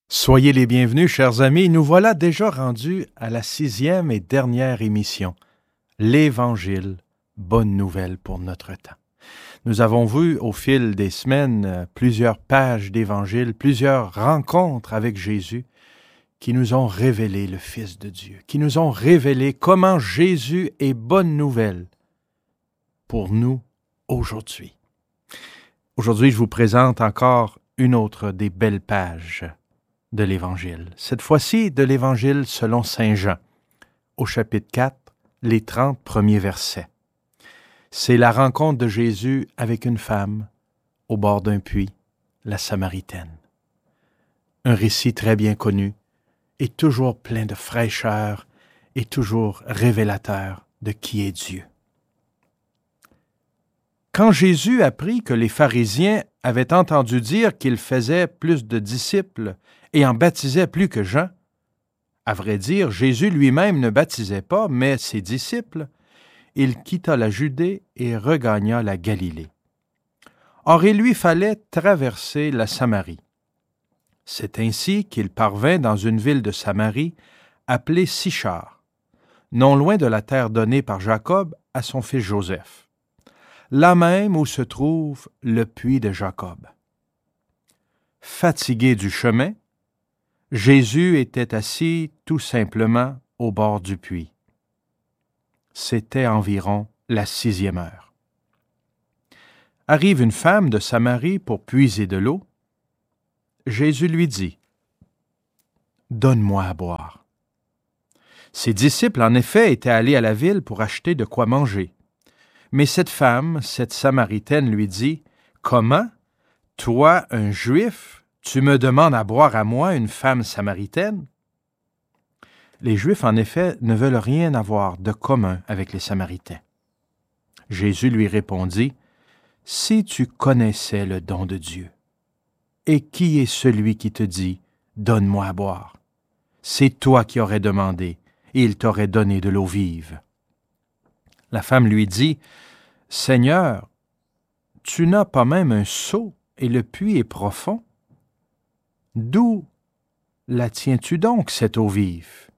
Soyez les bienvenus, chers amis. Nous voilà déjà rendus à la 6e et dernière émission, l'Évangile, bonne nouvelle pour notre temps. Nous avons vu au fil des semaines plusieurs pages d'Évangile, plusieurs rencontres avec Jésus qui nous ont révélé le Fils de Dieu, qui nous ont révélé comment Jésus est bonne nouvelle pour nous aujourd'hui. Aujourd'hui, je vous présente encore une autre des belles pages de l'Évangile. Cette fois-ci, de l'Évangile selon saint Jean, au chapitre 4, les 30 premiers versets. C'est la rencontre de Jésus avec une femme au bord d'un puits, la Samaritaine. Un récit très bien connu et toujours plein de fraîcheur et toujours révélateur de qui est Dieu. Quand Jésus apprit que les pharisiens avaient entendu dire qu'il faisait plus de disciples et en baptisait plus que Jean, à vrai dire, Jésus lui-même ne baptisait pas, mais ses disciples, il quitta la Judée et regagna la Galilée. Or, il lui fallait traverser la Samarie. C'est ainsi qu'il parvint dans une ville de Samarie appelée Sichar, non loin de la terre donnée par Jacob à son fils Joseph, là même où se trouve le puits de Jacob. Fatigué du chemin, Jésus était assis tout simplement au bord du puits. C'était environ la 6e heure. Arrive une femme de Samarie pour puiser de l'eau. Jésus lui dit, « Donne-moi à boire. » Ses disciples, en effet, étaient allés à la ville pour acheter de quoi manger. Mais cette femme, cette Samaritaine, lui dit, « Comment, toi, un Juif, tu me demandes à boire à moi, une femme samaritaine? » Les Juifs, en effet, ne veulent rien avoir de commun avec les Samaritains. Jésus lui répondit, « Si tu connaissais le don de Dieu, et qui est celui qui te dit, « Donne-moi à boire » c'est toi qui aurais demandé, et il t'aurait donné de l'eau vive. » La femme lui dit, « Seigneur, tu n'as pas même un seau, et le puits est profond. D'où la tiens-tu donc, cette eau vive?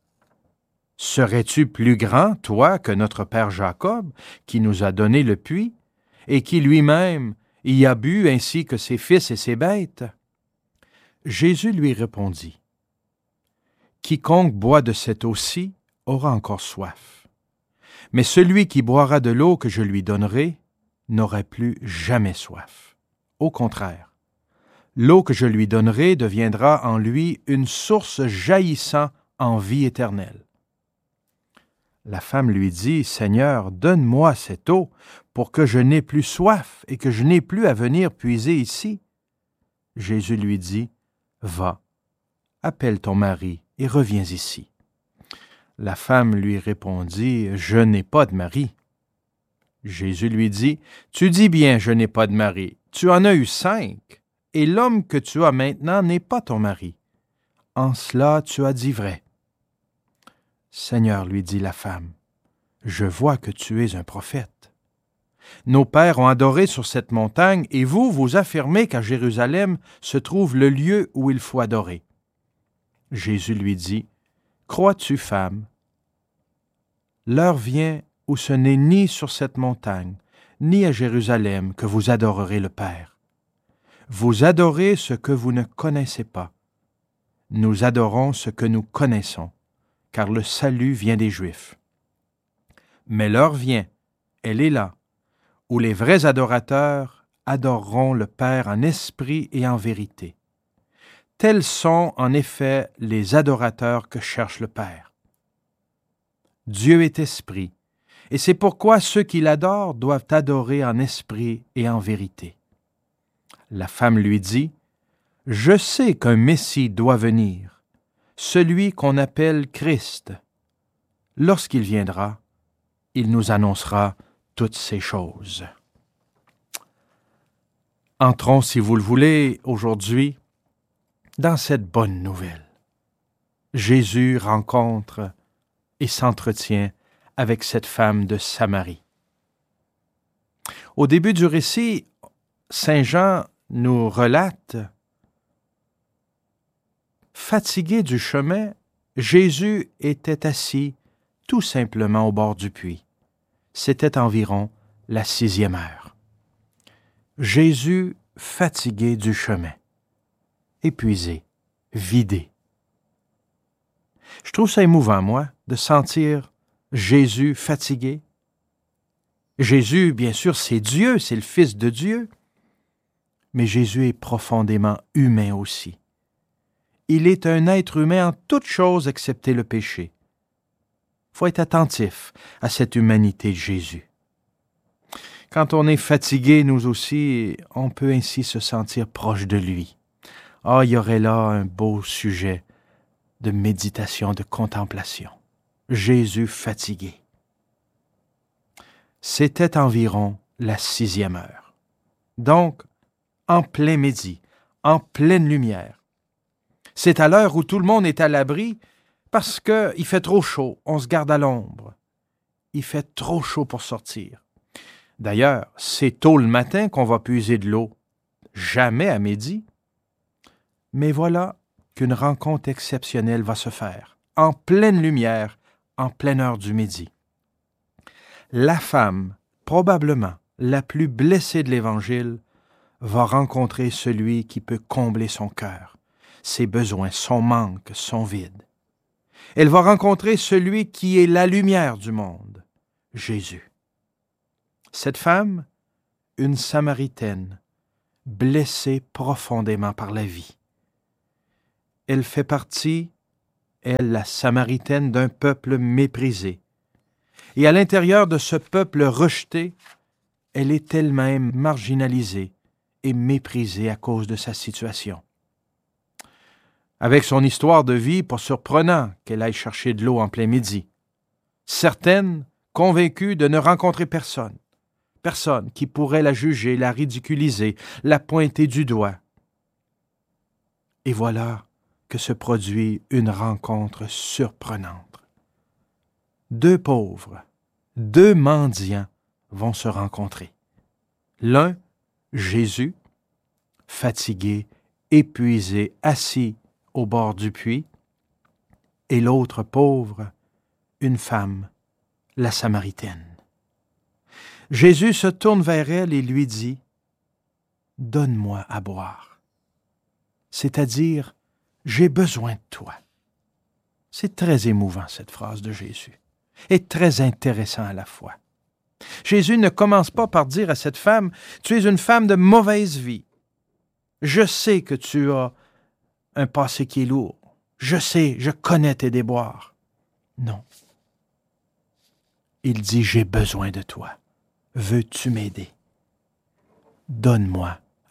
Serais-tu plus grand, toi, que notre père Jacob, qui nous a donné le puits, et qui lui-même y a bu ainsi que ses fils et ses bêtes? » Jésus lui répondit, « Quiconque boit de cette eau-ci aura encore soif. Mais celui qui boira de l'eau que je lui donnerai n'aura plus jamais soif. Au contraire, l'eau que je lui donnerai deviendra en lui une source jaillissant en vie éternelle. » La femme lui dit, « Seigneur, donne-moi cette eau pour que je n'ai plus soif et que je n'ai plus à venir puiser ici. » Jésus lui dit, « Va, appelle ton mari et reviens ici. » La femme lui répondit, « Je n'ai pas de mari. » Jésus lui dit, « Tu dis bien, je n'ai pas de mari. Tu en as eu 5, et l'homme que tu as maintenant n'est pas ton mari. En cela, tu as dit vrai. » « Seigneur, lui dit la femme, je vois que tu es un prophète. Nos pères ont adoré sur cette montagne, et vous, vous affirmez qu'à Jérusalem se trouve le lieu où il faut adorer. » Jésus lui dit, « Crois-tu, femme? L'heure vient où ce n'est ni sur cette montagne, ni à Jérusalem que vous adorerez le Père. Vous adorez ce que vous ne connaissez pas. Nous adorons ce que nous connaissons, car le salut vient des Juifs. Mais l'heure vient, elle est là, où les vrais adorateurs adoreront le Père en esprit et en vérité. Tels sont en effet les adorateurs que cherche le Père. Dieu est esprit, et c'est pourquoi ceux qui l'adorent doivent adorer en esprit et en vérité. » La femme lui dit, « Je sais qu'un Messie doit venir, celui qu'on appelle Christ. Lorsqu'il viendra, il nous annoncera toutes ces choses. » Entrons, si vous le voulez, aujourd'hui, dans cette bonne nouvelle. Jésus rencontre et s'entretient avec cette femme de Samarie. Au début du récit, saint Jean nous relate Fatigué du chemin, Jésus était assis tout simplement au bord du puits. C'était environ la 6e heure. Jésus fatigué du chemin, épuisé, vidé. Je trouve ça émouvant, moi, de sentir Jésus fatigué. Jésus, bien sûr, c'est Dieu, c'est le Fils de Dieu, mais Jésus est profondément humain aussi. Il est un être humain en toutes choses excepté le péché. Il faut être attentif à cette humanité de Jésus. Quand on est fatigué, nous aussi, on peut ainsi se sentir proche de lui. Ah, il y aurait là un beau sujet de méditation, de contemplation. Jésus fatigué. C'était environ la 6e heure. Donc, en plein midi, en pleine lumière. C'est à l'heure où tout le monde est à l'abri parce qu'il fait trop chaud, on se garde à l'ombre. Il fait trop chaud pour sortir. D'ailleurs, c'est tôt le matin qu'on va puiser de l'eau, jamais à midi. Mais voilà qu'une rencontre exceptionnelle va se faire, en pleine lumière, en pleine heure du midi. La femme, probablement la plus blessée de l'Évangile, va rencontrer celui qui peut combler son cœur, ses besoins, son manque, son vide. Elle va rencontrer celui qui est la lumière du monde, Jésus. Cette femme, une Samaritaine, blessée profondément par la vie. Elle fait partie, elle, la Samaritaine, d'un peuple méprisé. Et à l'intérieur de ce peuple rejeté, elle est elle-même marginalisée et méprisée à cause de sa situation. Avec son histoire de vie, pas surprenant qu'elle aille chercher de l'eau en plein midi. Certaines, convaincues de ne rencontrer personne qui pourrait la juger, la ridiculiser, la pointer du doigt. Et voilà que se produit une rencontre surprenante. 2 pauvres, 2 mendiants vont se rencontrer. L'un, Jésus, fatigué, épuisé, assis au bord du puits, et l'autre pauvre, une femme, la Samaritaine. Jésus se tourne vers elle et lui dit « Donne-moi à boire », c'est-à-dire « J'ai besoin de toi ». C'est très émouvant cette phrase de Jésus, et très intéressant à la fois. Jésus ne commence pas par dire à cette femme « Tu es une femme de mauvaise vie. Je sais que tu as un passé qui est lourd. Je sais, je connais tes déboires. » Non. Il dit « J'ai besoin de toi. Veux-tu m'aider? Donne-moi à boire. »